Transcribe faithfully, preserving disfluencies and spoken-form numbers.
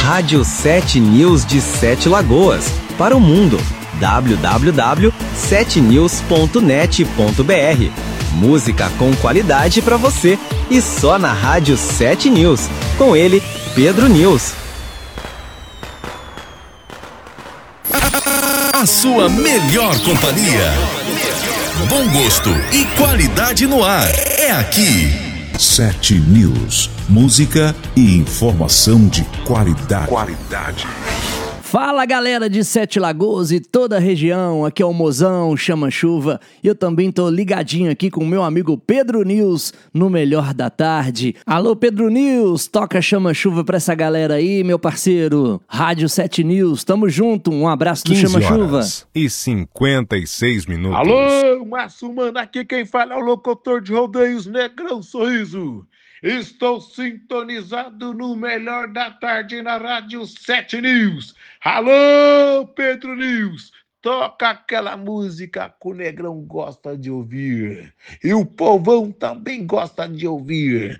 Rádio sete News de Sete Lagoas, para o mundo. w w w ponto sete news ponto net ponto b r. Música com qualidade para você e só na Rádio sete News. Com ele, Pedro News. A sua melhor companhia. Bom gosto e qualidade no ar. É aqui. sete News. Música e informação de qualidade. Qualidade. Fala, galera de Sete Lagoas e toda a região, aqui é o Mozão, Chama Chuva, e eu também tô ligadinho aqui com o meu amigo Pedro News, no Melhor da Tarde. Alô, Pedro News, toca Chama Chuva pra essa galera aí, meu parceiro. Rádio sete News, tamo junto, um abraço do Chama Chuva. E cinquenta e seis minutos. Alô, Márcio Mano, aqui quem fala é o locutor de rodeios Negrão Sorriso. Estou sintonizado no Melhor da Tarde na Rádio sete News. Alô, Pedro News, toca aquela música que o Negrão gosta de ouvir. E o povão também gosta de ouvir.